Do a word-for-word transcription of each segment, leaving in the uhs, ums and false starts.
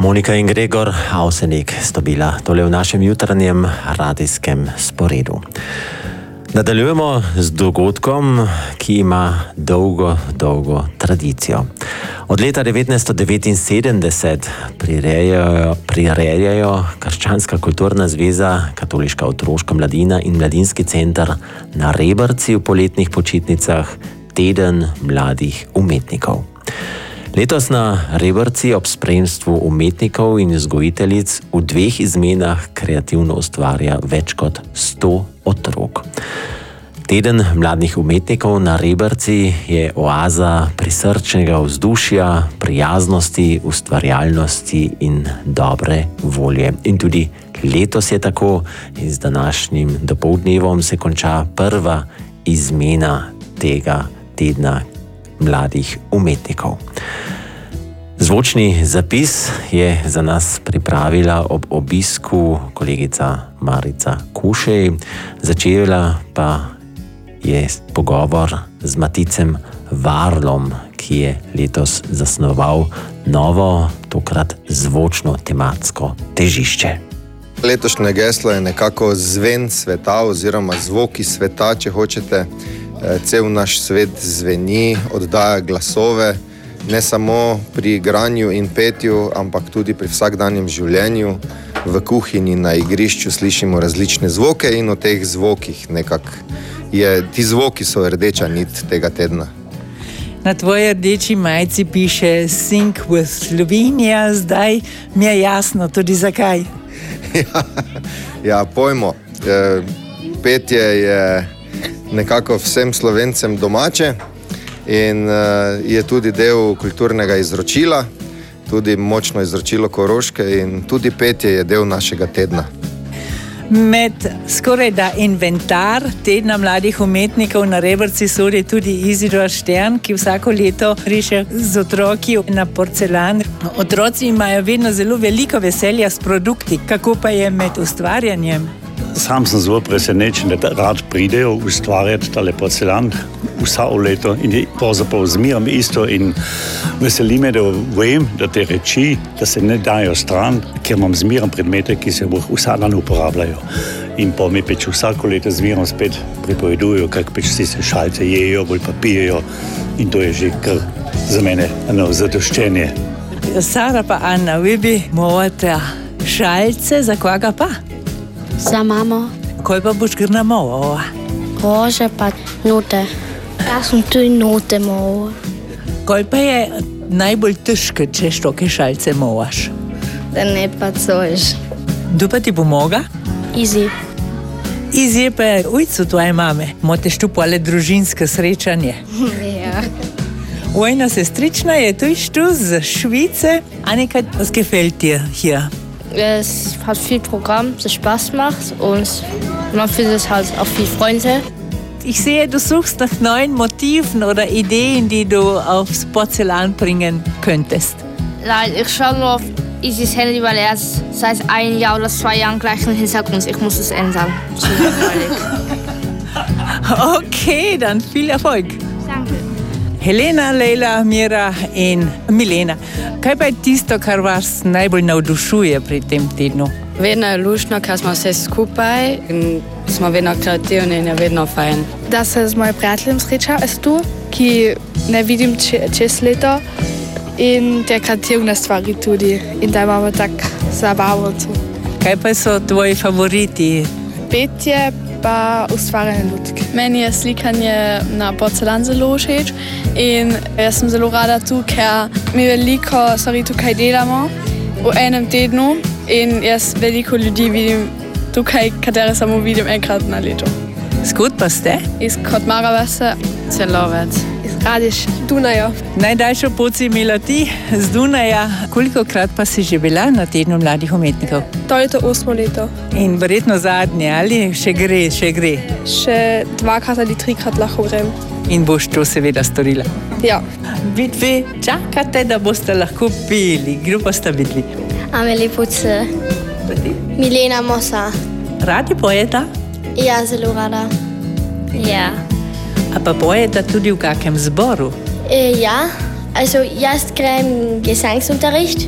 Monika in Gregor Avsenik sta bila tole v našem jutranjem radijskem sporedu. Nadaljujemo z dogodkom, ki ima dolgo, dolgo tradicijo. Od leta devetnajststo devetinsedemdeset prirejajo, prirejajo Krščanska kulturna zveza, Katoliška otroška mladina in Mladinski center na Rebrci v poletnih počitnicah Teden mladih umetnikov. Letos na Rebrci ob spremstvu umetnikov in vzgojiteljic v dveh izmenah kreativno ustvarja več kot sto otrok. Teden mladih umetnikov na Rebrci je oaza prisrčnega vzdušja, prijaznosti, ustvarjalnosti in dobre volje. In tudi letos je tako in z današnjim dopoldnevom se konča prva izmena tega tedna mladih umetnikov. Zvočni zapis je za nas pripravila ob obisku kolegica Marica Kušej, začela pa je pogovor z Maticem Varlom, ki je letos zasnoval novo, tokrat zvočno tematsko težišče. Letošnje geslo je nekako zven sveta oziroma zvoki sveta, če hočete. Cel naš svet zveni, oddaja glasove, ne samo pri igranju in petju, ampak tudi pri vsakdanjem življenju. V kuhinji, na igrišču slišimo različne zvoke in o teh zvokih nekako je, ti zvoki so rdeča nit tega tedna. Na tvoji rdeči majici piše Sing with Slovenia, zdaj mi je jasno tudi zakaj. Ja, ja pojmo, petje je nekako vsem Slovencem domače in uh, je tudi del kulturnega izročila, tudi močno izročilo Koroške in tudi petje je del našega tedna. Med skoraj da inventar tedna mladih umetnikov na Rebrci sodi tudi Izidor Štern, ki vsako leto riše z otroki na porcelan. Otroci imajo vedno zelo veliko veselja s produkti, kako pa je med ustvarjanjem? Sam sem zelo presenečen, da rad pridejo ustvarjati tale porcelan vsako leto in pravzaprav zmerom isto in veseli me, da vem, da te reči, da se ne dajo stran, ker imam zmerom predmete, ki se vsak dan uporabljajo. In pa mi peč vsako leto zmerom spet pripovedujo, kako peč si se šalce jejo, bolj pa pijejo in to je že kar za mene eno zadoščenje. Sara pa Anna, vi bi morate šalce, za koga pa? Za mamo. Kaj pa boš kar namovala? Rože pa note. Jaz sem tudi note movala. Kaj pa je najbolj težko, če štoke šalce movaš? Da ne pa což. Kdo pa ti pomaga? Izi. Izi je pa ujcu tvoje mame. Moteš tu pole družinsko srečanje. Ja. Vojna sestrična je tu ištu z Švice. Annika, was gefällt dir hier? Es hat viel Programm, das Spaß macht und man findet halt auch viele Freunde. Ich sehe, du suchst nach neuen Motiven oder Ideen, die du aufs Porzellan bringen könntest. Nein, ich schaue nur auf Isis Handy, weil er ist seit ein Jahr oder zwei Jahren gleich im Hintergrund. Ich muss es ändern. Okay, dann viel Erfolg. Danke. Helena, Leila, Mira in Milena. Kaj pa je tisto, kar vas najbolj navdušuje pri tem tednu? Vedno je luštno, ker smo vse skupaj in smo vedno kreativni in je vedno fajn. Da se z mojim prijateljem srečam tu, ki ne vidim če, čez leto in te kreativne stvari tudi in da imamo tak zabavo tu. Kaj pa so tvoji favoriti? Petje pa ustvarjanje lutke. Meni je slikanje na porcelan zelo všeč in jaz sem zelo rada tu, ker mi veliko stvari tukaj delamo v enem tednu in jaz veliko ljudi vidim tukaj, katere samo vidim enkrat na leto. Skud pa ste? Iz Kotmara vase, Celovec. Iz Radiš, Dunaja. Najdaljšo pot si imela ti z Dunaja. Kolikokrat pa si že bila na tednu mladih umetnikov? To je to osmo leto. In verjetno zadnje, ali še gre, še gre? Še dvakrat ali trikrat lahko grem. In boš to seveda storila? Ja. Vidvi, čakate, da boste lahko peli. Kdo pa sta vidvi? Amelie Putze. Milena Mosa. Radi pojeta? Ja, zelo rada. Ja. A pa pojeta tudi v kakem zboru? Äh, ja, also jaz grem Gesangsunterricht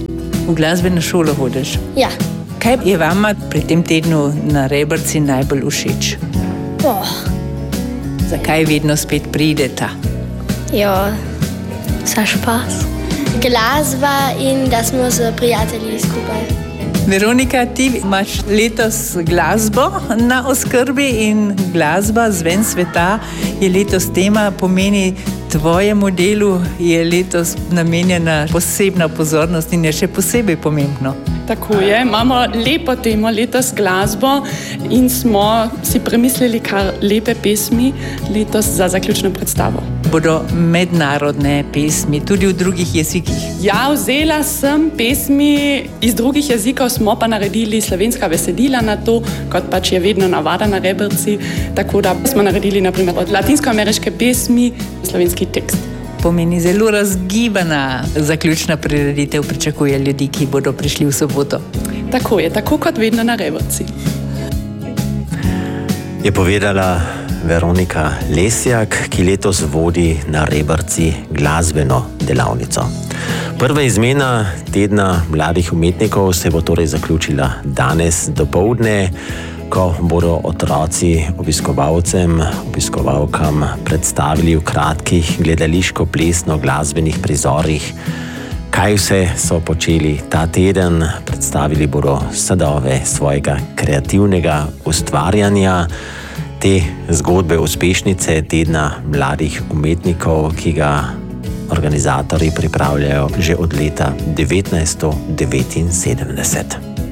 V glasbeno šolo hodiš? Ja. Kaj je vama pri tem tednu na Rebrci najbolj všeč? Oh. Zakaj vedno spet prideta? Ja, za špas. Glasba in da smo z prijatelji skupaj. Veronika, ti imaš letos glasbo na oskrbi in glasba zven sveta je letos tema, pomeni tvojemu delu je letos namenjena posebna pozornost in je še posebej pomembno. Tako je, imamo lepo temo letos glasbo in smo si premislili kar lepe pesmi letos za zaključno predstavo. Bodo mednarodne pesmi, tudi v drugih jezikih? Ja, vzela sem pesmi iz drugih jezikov, smo pa naredili slovenska besedila na to, kot pač je vedno navada na Rebrci, tako da smo naredili naprimer od latinskoameriške pesmi slovenski tekst. Pomeni zelo razgibana zaključna prireditev, pričakuje ljudi, ki bodo prišli v soboto. Tako je, tako kot vedno na Rebrci. Je povedala Veronika Lesjak, ki letos vodi na Rebrci glasbeno delavnico. Prva izmena tedna mladih umetnikov se bo torej zaključila danes dopoldne, ko bodo otroci obiskovalcem, obiskovalkam predstavili v kratkih gledališko-plesno-glasbenih prizorih, kaj vse so počeli ta teden. Predstavili bodo sadove svojega kreativnega ustvarjanja, te zgodbe uspešnice tedna mladih umetnikov, ki ga organizatorji pripravljajo že od leta devetnajststo devetinsedemdeset.